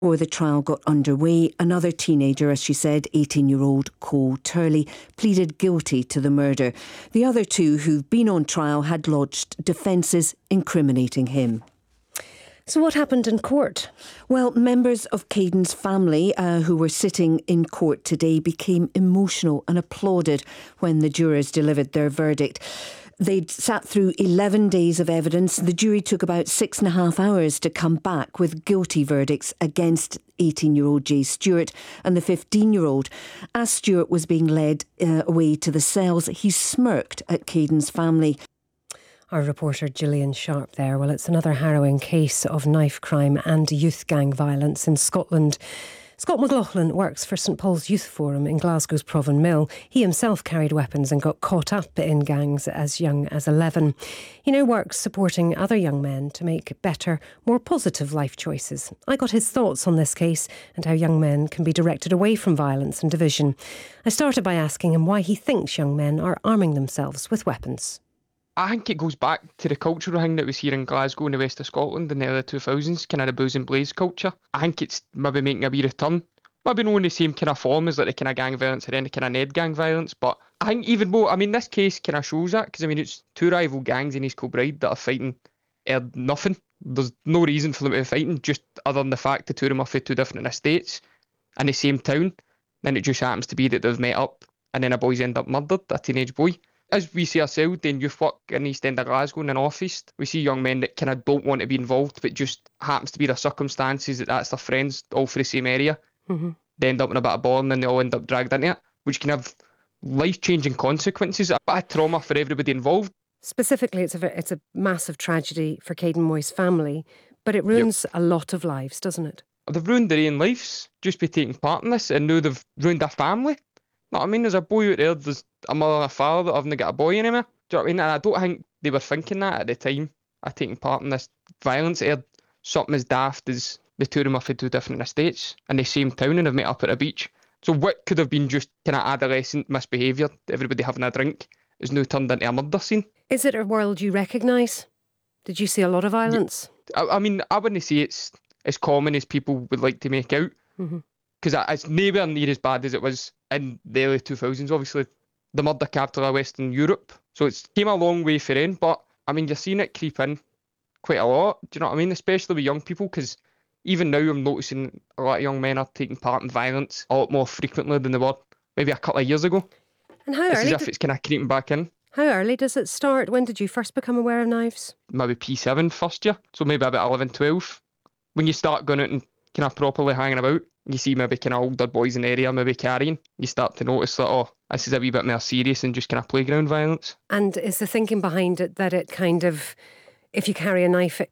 Before the trial got underway, another teenager, as she said, 18-year-old Cole Turley, pleaded guilty to the murder. The other two who've been on trial had lodged defences incriminating him. So what happened in court? Well, members of Caden's family who were sitting in court today became emotional and applauded when the jurors delivered their verdict. They'd sat through 11 days of evidence. The jury took about 6.5 hours to come back with guilty verdicts against 18-year-old Jay Stewart and the 15-year-old. As Stewart was being led away to the cells, he smirked at Caden's family. Our reporter Gillian Sharp there. Well, it's another harrowing case of knife crime and youth gang violence in Scotland. Scott McLaughlin works for St Paul's Youth Forum in Glasgow's Provan Mill. He himself carried weapons and got caught up in gangs as young as 11. He now works supporting other young men to make better, more positive life choices. I got his thoughts on this case and how young men can be directed away from violence and division. I started by asking him why he thinks young men are arming themselves with weapons. I think it goes back to the cultural thing that was here in Glasgow and the west of Scotland in the early 2000s, kind of the booze and blaze culture. I think it's maybe making a wee return. Maybe not in the same kind of form as like the kind of gang violence or any kind of Ned gang violence, but I think even more, this case kind of shows that, because it's two rival gangs in East Kilbride that are fighting nothing. There's no reason for them to be fighting, just other than the fact the two of them are from two different estates in the same town. Then it just happens to be that they've met up and then a boy's end up murdered, a teenage boy. As we see ourselves in youth work in the East End of Glasgow and in North East, we see young men that kind of don't want to be involved, but just happens to be their circumstances that that's their friends, all for the same area. Mm-hmm. They end up in a bit of bother and then they all end up dragged into it, which can have life-changing consequences, a bit of trauma for everybody involved. Specifically, it's a massive tragedy for Caden Moy's family, but it ruins a lot of lives, doesn't it? They've ruined their own lives just by taking part in this, and now they've ruined their family. You know what I mean? There's a boy out there, there's a mother and a father that haven't got a boy anymore. Do you know what I mean? And I don't think they were thinking that at the time of taking part in this violence. It had something as daft as the two of them are from two different estates in the same town and have met up at a beach. So what could have been just kind of adolescent misbehaviour, everybody having a drink, is now turned into a murder scene. Is it a world you recognise? Did you see a lot of violence? I wouldn't say it's as common as people would like to make out. Mm-hmm. Because it's nowhere near as bad as it was in the early 2000s. Obviously, the murder capital of Western Europe. So it's came a long way for them. But, you're seeing it creep in quite a lot. Do you know what I mean? Especially with young people, because even now I'm noticing a lot of young men are taking part in violence a lot more frequently than they were maybe a couple of years ago. And how early? It's as if it's kind of creeping back in. How early does it start? When did you first become aware of knives? Maybe P7 first year. So maybe about 11, 12. When you start going out and kind of properly hanging about, you see maybe kind of older boys in the area maybe carrying, you start to notice that, this is a wee bit more serious than just kind of playground violence. And is the thinking behind it that it kind of, if you carry a knife,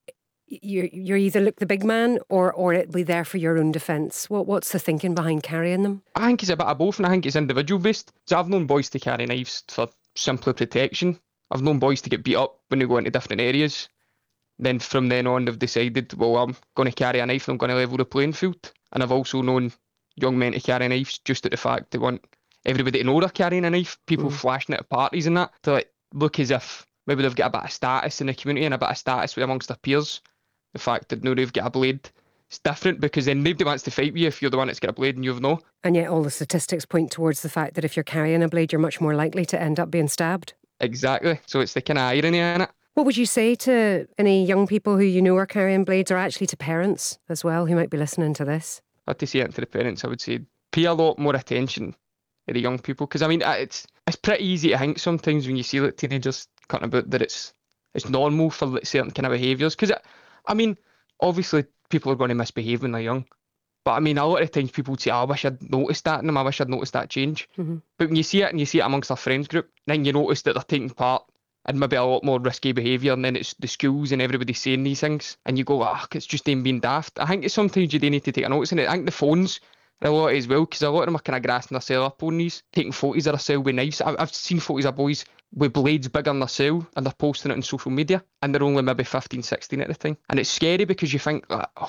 you're either look the big man or it'll be there for your own defence? What's the thinking behind carrying them? I think it's a bit of both, and I think it's individual based. So I've known boys to carry knives for simply protection. I've known boys to get beat up when they go into different areas. Then from then on they've decided, well, I'm going to carry a knife and I'm going to level the playing field. And I've also known young men to carry knives just at the fact they want everybody to know they're carrying a knife. People flashing it at parties and that to look as if maybe they've got a bit of status in the community and a bit of status amongst their peers. The fact that now they've got a blade, it's different because then nobody wants to fight with you if you're the one that's got a blade and you've no. And yet all the statistics point towards the fact that if you're carrying a blade, you're much more likely to end up being stabbed. Exactly. So it's the kind of irony in it. What would you say to any young people who you know are carrying blades, or actually to parents as well who might be listening to this? I'd to say it to the parents, I would say pay a lot more attention to the young people, because it's pretty easy to think sometimes when you see teenagers cutting about that it's normal for certain kind of behaviours, because obviously people are going to misbehave when they're young, but a lot of times people would say, I wish I'd noticed that in them, I wish I'd noticed that change. Mm-hmm. But when you see it and you see it amongst our friends group, then you notice that they're taking part and maybe a lot more risky behaviour, and then it's the schools and everybody saying these things, and you go, it's just them being daft. I think it's sometimes you do need to take a notice in it. I think the phones are a lot as well, because a lot of them are kind of grassing their cell up on these, taking photos of their cell with knives. I've seen photos of boys with blades bigger than their cell, and they're posting it on social media, and they're only maybe 15, 16 at the time. And it's scary because you think,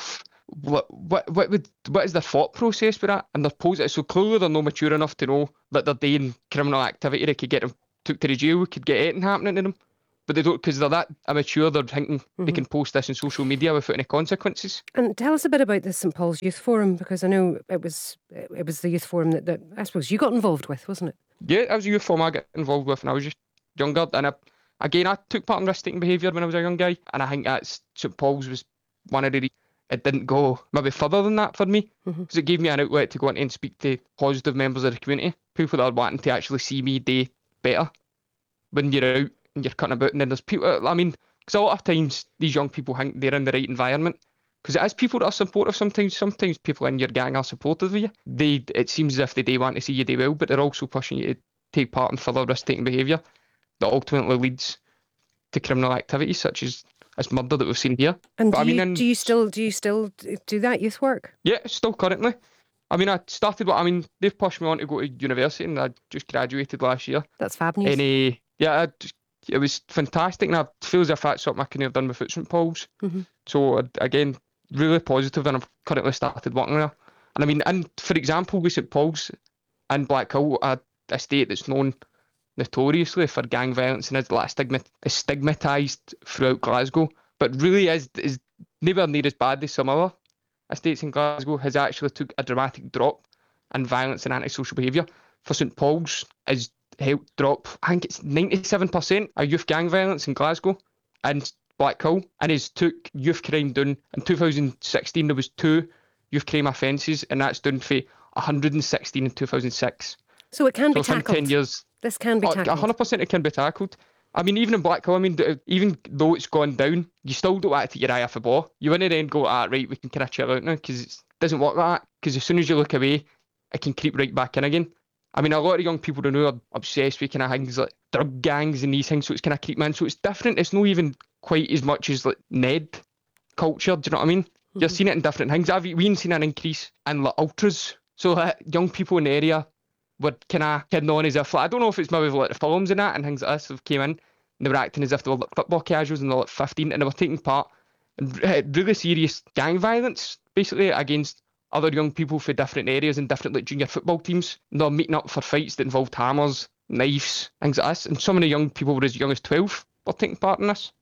what is their thought process with that? And they're posting it, so clearly they're not mature enough to know that they're doing criminal activity that could get them took to the jail, could get anything happening to them. but they don't, because they're that immature, they're thinking they can post this on social media without any consequences. And tell us a bit about the St Paul's Youth Forum, because I know it was the youth forum that I suppose you got involved with, wasn't it? Yeah, it was a youth forum I got involved with when I was just younger, and I took part in risk-taking behaviour when I was a young guy, and I think that's St Paul's was one of the reasons it didn't go maybe further than that for me, because it gave me an outlet to go in and speak to positive members of the community, people that are wanting to actually see me do better when you're out and you're cutting about. And then there's people, I mean, because a lot of times these young people think they're in the right environment, because it is people that are supportive sometimes. Sometimes people in your gang are supportive of you. It seems as if they do want to see you do well, but they're also pushing you to take part in further risk-taking behaviour that ultimately leads to criminal activities such as this murder that we've seen here. And do you still do that youth work? Yeah, still currently. I mean, they've pushed me on to go to university, and I just graduated last year. That's fab news. It was fantastic, and I feel as if that's something I couldn't have done without St Paul's. So again, really positive, and I've currently started working there. And I mean, and for example, with St Paul's in Blackhill, a estate that's known notoriously for gang violence and is stigmatised throughout Glasgow, but really is nowhere near as bad as some other estates in Glasgow, has actually took a dramatic drop in violence and antisocial behaviour. For St Paul's, has helped drop, I think it's 97% of youth gang violence in Glasgow and Blackhill, and has took youth crime down. In 2016 there was 2 youth crime offences, and that's down for 116 in 2006. So it can be within tackled. 10 years. This can be tackled. 100% it can be tackled. I mean, even in Blackhill, I mean, even though it's gone down, you still don't want to take your eye off the ball. You want to then go, right, we can kind of chill out now, because it doesn't work like that. Because as soon as you look away, it can creep right back in again. I mean, a lot of young people don't know are obsessed with kind of things like drug gangs and these things, so it's kind of creeping in. So it's different. It's not even quite as much as like Ned culture. Do you know what I mean? You're seeing it in different things. We've even seen an increase in like ultras. So young people in the area were kind of kidding on as if, like, I don't know if it's maybe like the films and that and things like this have came in, and they were acting as if they were like football casuals and they're like 15, and they were taking part in really serious gang violence, basically against other young people for different areas and different like junior football teams. And they're meeting up for fights that involved hammers, knives, things like this. And some of the young people were as young as 12 were taking part in this.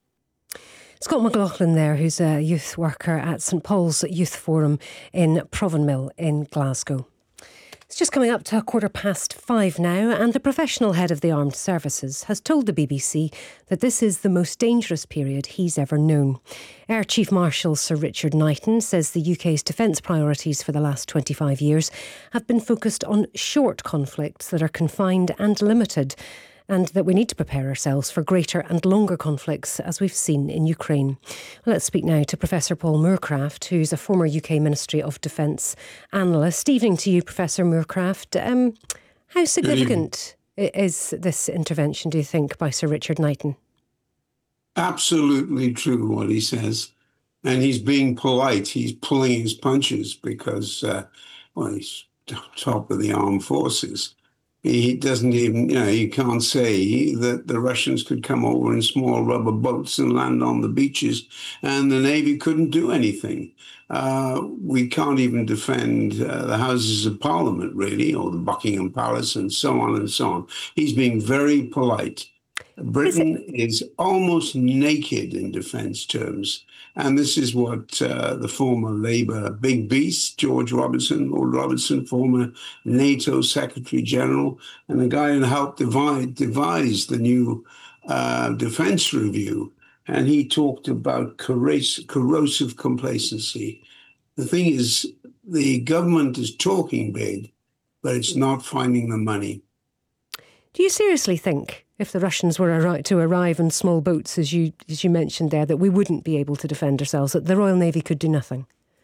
Scott McLaughlin there, who's a youth worker at St Paul's Youth Forum in Provanmill in Glasgow. It's just coming up to 5:15 now, and the professional head of the armed services has told the BBC that this is the most dangerous period he's ever known. Air Chief Marshal Sir Richard Knighton says the UK's defence priorities for the last 25 years have been focused on short conflicts that are confined and limited, and that we need to prepare ourselves for greater and longer conflicts, as we've seen in Ukraine. Well, let's speak now to Professor Paul Moorcraft, who's a former UK Ministry of Defence analyst. Evening to you, Professor Moorcraft. How significant is this intervention, do you think, by Sir Richard Knighton? Absolutely true what he says. And he's being polite. He's pulling his punches because, he's top of the armed forces. He doesn't even, he can't say that the Russians could come over in small rubber boats and land on the beaches and the Navy couldn't do anything. We can't even defend the Houses of Parliament, really, or the Buckingham Palace and so on and so on. He's being very polite. Britain is almost naked in defence terms. And this is what the former Labour big beast, Lord Robertson, former NATO Secretary General, and the guy who helped devise the new defence review. And he talked about corrosive complacency. The thing is, the government is talking big, but it's not finding the money. Do you seriously think, if the Russians were to arrive in small boats, as you mentioned there, that we wouldn't be able to defend ourselves, that the Royal Navy could do nothing?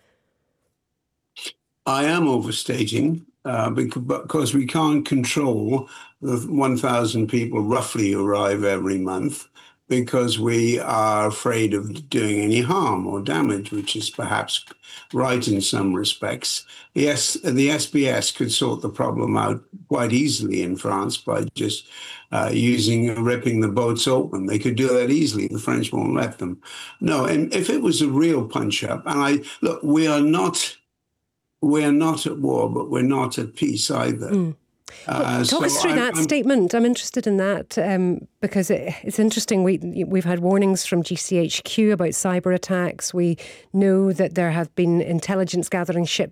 I am overstating because we can't control the 1,000 people roughly who arrive every month because we are afraid of doing any harm or damage, which is perhaps right in some respects. Yes, the SBS could sort the problem out quite easily in France by just ripping the boats open. They could do that easily. The French won't let them. No, and if it was a real punch-up, and we're not at war, but we're not at peace either. Talk us through that statement. I'm interested in that because it's interesting. We've had warnings from GCHQ about cyber attacks. We know that there have been intelligence gathering ships